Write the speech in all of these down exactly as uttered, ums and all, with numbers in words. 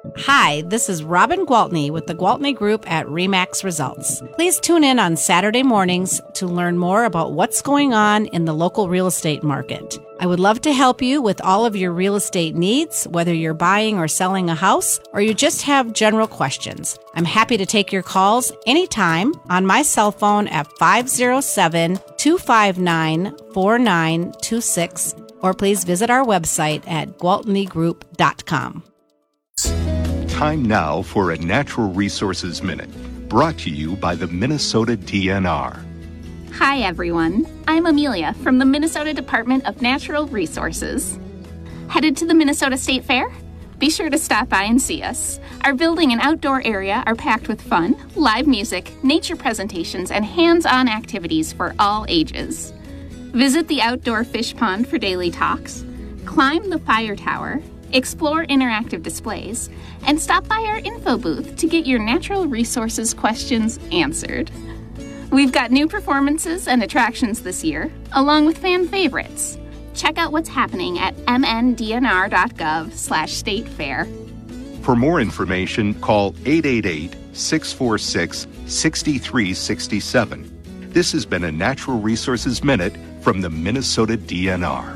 Hi, this is Robin Gwaltney with the Gwaltney Group at RE/MAX Results. Please tune in on Saturday mornings to learn more about what's going on in the local real estate market. I would love to help you with all of your real estate needs, whether you're buying or selling a house, or you just have general questions. I'm happy to take your calls anytime on my cell phone at five oh seven, two five nine, four nine two six, or please visit our website at gwaltney group dot com. Time now for a Natural Resources Minute, brought to you by the Minnesota D N R. Hi everyone, I'm Amelia from the Minnesota Department of Natural Resources. Headed to the Minnesota State Fair? Be sure to stop by and see us. Our building and outdoor area are packed with fun, live music, nature presentations, and hands-on activities for all ages. Visit the outdoor fish pond for daily talks, climb the fire tower, explore interactive displays, and stop by our info booth to get your natural resources questions answered. We've got new performances and attractions this year, along with fan favorites. Check out what's happening at m n d n r dot gov slash state fair. For more information, call eight eight eight, six four six, six three six seven. This has been a Natural Resources Minute from the Minnesota D N R.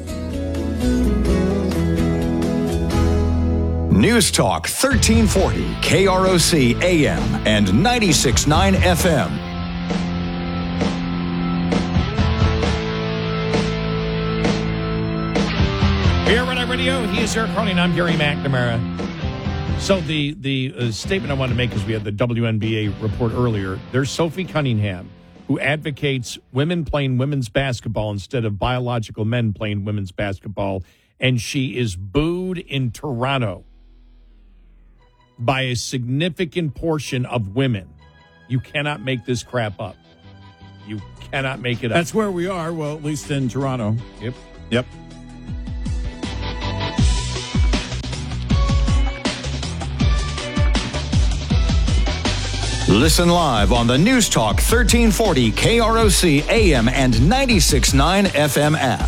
News Talk thirteen forty, K R O C A M and ninety-six point nine F M. Here at Radio, he is Eric Cronin. I'm Gary McNamara. So the the uh, statement I want to make is we had the W N B A report earlier. There's Sophie Cunningham, who advocates women playing women's basketball instead of biological men playing women's basketball, and she is booed in Toronto by a significant portion of women. You cannot make this crap up. You cannot make it up. That's where we are, well, at least in Toronto. Yep. Yep. Listen live on the News Talk thirteen forty K R O C A M and ninety-six point nine F M app.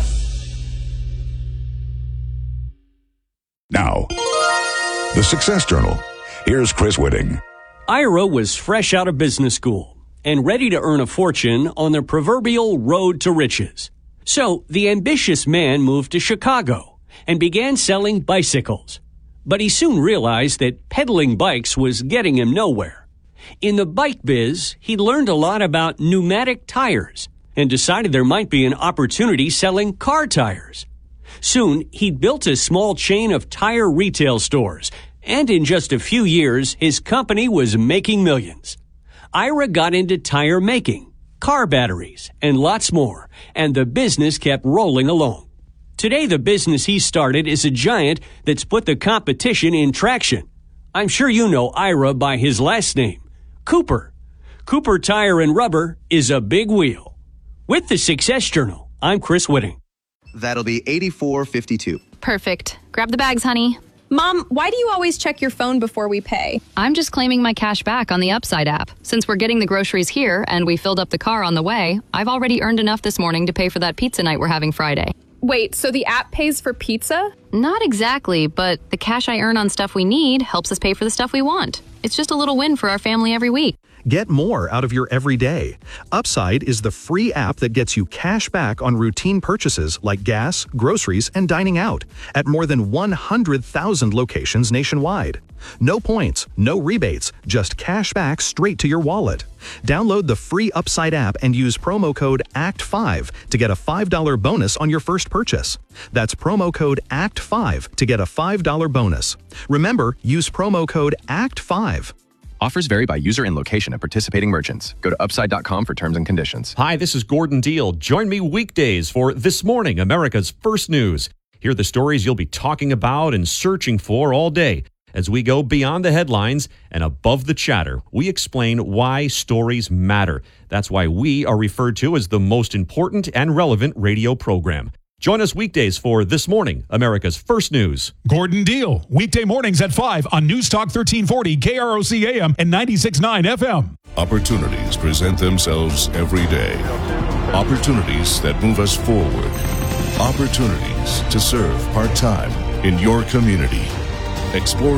Now, the Success Journal. Here's Chris Whitting. Ira was fresh out of business school and ready to earn a fortune on the proverbial road to riches. So the ambitious man moved to Chicago and began selling bicycles. But he soon realized that peddling bikes was getting him nowhere. In the bike biz, he learned a lot about pneumatic tires and decided there might be an opportunity selling car tires. Soon, he built a small chain of tire retail stores, and in just a few years, his company was making millions. Ira got into tire making, car batteries, and lots more, and the business kept rolling along. Today, the business he started is a giant that's put the competition in traction. I'm sure you know Ira by his last name, Cooper. Cooper Tire and Rubber is a big wheel. With the Success Journal, I'm Chris Whitting. That'll be eighty-four fifty-two. Perfect. Grab the bags, honey. Mom, why do you always check your phone before we pay? I'm just claiming my cash back on the Upside app. Since we're getting the groceries here and we filled up the car on the way, I've already earned enough this morning to pay for that pizza night we're having Friday. Wait, so the app pays for pizza? Not exactly, but the cash I earn on stuff we need helps us pay for the stuff we want. It's just a little win for our family every week. Get more out of your everyday. Upside is the free app that gets you cash back on routine purchases like gas, groceries, and dining out at more than one hundred thousand locations nationwide. No points, no rebates, just cash back straight to your wallet. Download the free Upside app and use promo code A C T five to get a five dollars bonus on your first purchase. That's promo code A C T five to get a five dollars bonus. Remember, use promo code A C T five. Offers vary by user and location of participating merchants. Go to upside dot com for terms and conditions. Hi, this is Gordon Deal. Join me weekdays for This Morning, America's First News. Hear the stories you'll be talking about and searching for all day. As we go beyond the headlines and above the chatter, we explain why stories matter. That's why we are referred to as the most important and relevant radio program. Join us weekdays for This Morning, America's First News. Gordon Deal, weekday mornings at five on News Talk thirteen forty, K R O C A M and ninety-six point nine F M. Opportunities present themselves every day. Opportunities that move us forward. Opportunities to serve part-time in your community. Explore